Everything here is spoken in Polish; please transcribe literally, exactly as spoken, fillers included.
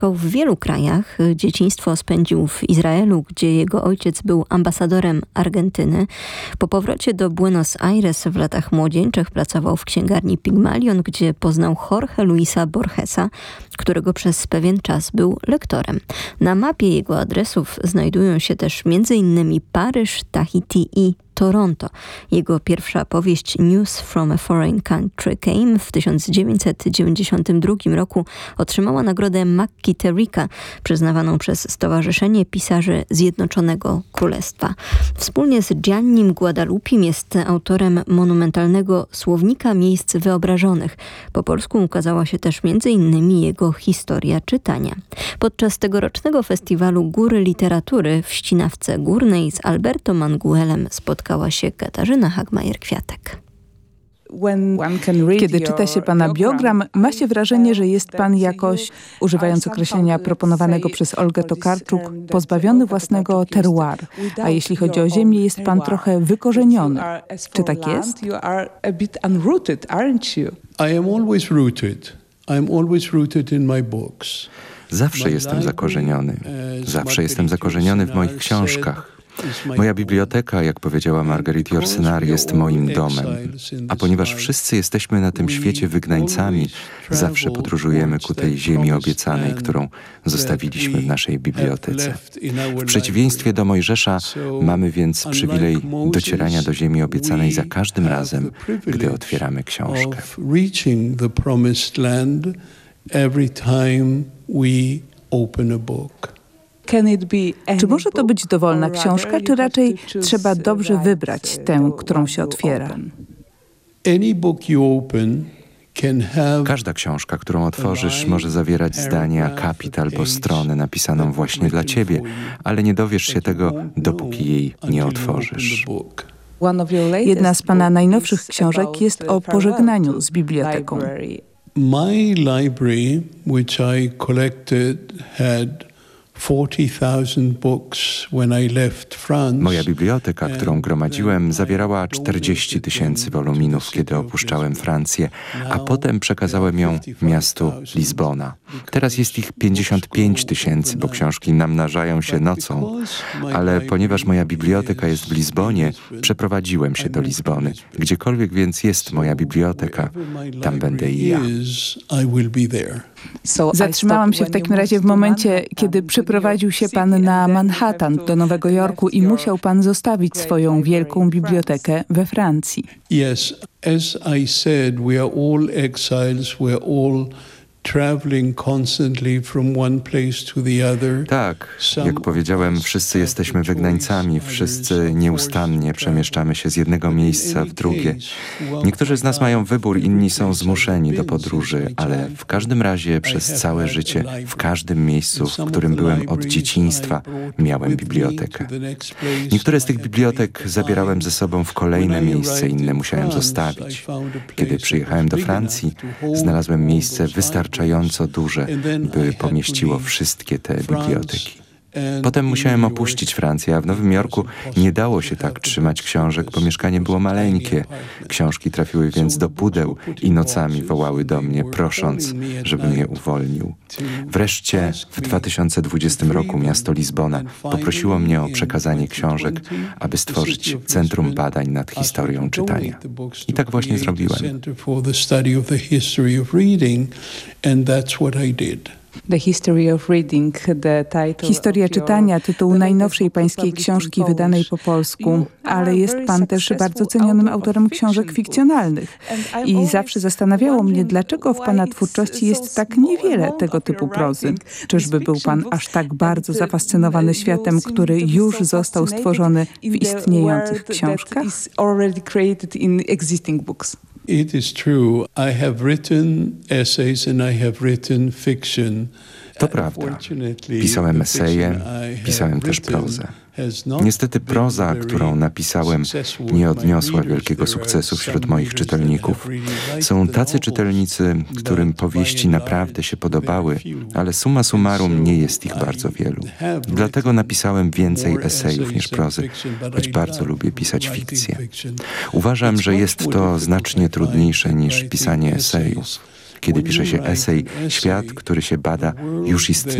W wielu krajach. Dzieciństwo spędził w Izraelu, gdzie jego ojciec był ambasadorem Argentyny. Po powrocie do Buenos Aires w latach młodzieńczych pracował w księgarni Pygmalion, gdzie poznał Jorge Luisa Borgesa, którego przez pewien czas był lektorem. Na mapie jego adresów znajdują się też między innymi Paryż, Tahiti i Toronto. Jego pierwsza powieść News from a Foreign Country Came w tysiąc dziewięćset dziewięćdziesiątym drugim roku otrzymała nagrodę McKittericka, przyznawaną przez Stowarzyszenie Pisarzy Zjednoczonego Królestwa. Wspólnie z Giannim Guadalupim jest autorem monumentalnego Słownika Miejsc Wyobrażonych. Po polsku ukazała się też między innymi jego Historia czytania. Podczas tegorocznego festiwalu Góry Literatury w Ścinawce Górnej z Alberto Manguelem spotkała się Katarzyna Hagmajer-Kwiatek. Kiedy czyta się pana biogram, ma się wrażenie, że jest pan jakoś, używając określenia proponowanego przez Olgę Tokarczuk, pozbawiony własnego terroir. A jeśli chodzi o ziemię, jest pan trochę wykorzeniony. Czy tak jest? I am always rooted. I am always rooted in my books. Zawsze jestem zakorzeniony. Zawsze jestem zakorzeniony w moich książkach. Moja biblioteka, jak powiedziała Marguerite Yourcenar, jest moim domem. A ponieważ wszyscy jesteśmy na tym świecie wygnańcami, zawsze podróżujemy ku tej ziemi obiecanej, którą zostawiliśmy w naszej bibliotece. W przeciwieństwie do Mojżesza mamy więc przywilej docierania do ziemi obiecanej za każdym razem, gdy otwieramy książkę. Czy może to być dowolna książka, czy raczej trzeba dobrze wybrać tę, którą się otwiera? Każda książka, którą otworzysz, może zawierać zdanie, akapit albo stronę napisaną właśnie dla ciebie, ale nie dowiesz się tego, dopóki jej nie otworzysz. Jedna z pana najnowszych książek jest o pożegnaniu z biblioteką. My library, which I collected, had Moja biblioteka, którą gromadziłem, zawierała czterdzieści tysięcy woluminów, kiedy opuszczałem Francję, a potem przekazałem ją miastu Lizbona. Teraz jest ich pięćdziesiąt pięć tysięcy, bo książki namnażają się nocą. Ale ponieważ moja biblioteka jest w Lizbonie, przeprowadziłem się do Lizbony. Gdziekolwiek więc jest moja biblioteka, tam będę i ja. Zatrzymałam się w takim razie w momencie, kiedy przeprowadził się pan na Manhattan do Nowego Jorku i musiał pan zostawić swoją wielką bibliotekę we Francji. Yes, as I said, we are all exiles, we are all traveling constantly from one place to the other. Tak, jak powiedziałem, wszyscy jesteśmy wygnańcami, wszyscy nieustannie przemieszczamy się z jednego miejsca w drugie. Niektórzy z nas mają wybór, inni są zmuszeni do podróży, ale w każdym razie przez całe życie, w każdym miejscu, w którym byłem od dzieciństwa, miałem bibliotekę. Niektóre z tych bibliotek zabierałem ze sobą w kolejne miejsce, inne musiałem zostawić. Kiedy przyjechałem do Francji, znalazłem miejsce wystarczająco duże, by pomieściło wszystkie te biblioteki. Potem musiałem opuścić Francję, a w Nowym Jorku nie dało się tak trzymać książek, bo mieszkanie było maleńkie. Książki trafiły więc do pudeł i nocami wołały do mnie, prosząc, żebym je uwolnił. Wreszcie w dwa tysiące dwudziestym roku miasto Lizbona poprosiło mnie o przekazanie książek, aby stworzyć Centrum Badań nad Historią Czytania. I tak właśnie zrobiłem. Historia czytania, tytuł najnowszej pańskiej książki wydanej po polsku, ale jest pan też bardzo cenionym autorem książek fikcjonalnych. I zawsze zastanawiało mnie, dlaczego w pana twórczości jest tak niewiele tego typu prozy. Czyżby był pan aż tak bardzo zafascynowany światem, który już został stworzony w istniejących książkach? It is true. I have written essays and I have written fiction. To prawda. Pisałem eseje, pisałem też prozę. Niestety proza, którą napisałem, nie odniosła wielkiego sukcesu wśród moich czytelników. Są tacy czytelnicy, którym powieści naprawdę się podobały, ale summa summarum nie jest ich bardzo wielu. Dlatego napisałem więcej esejów niż prozy, choć bardzo lubię pisać fikcję. Uważam, że jest to znacznie trudniejsze niż pisanie esejów. Kiedy pisze się esej, świat, który się bada, już istnieje.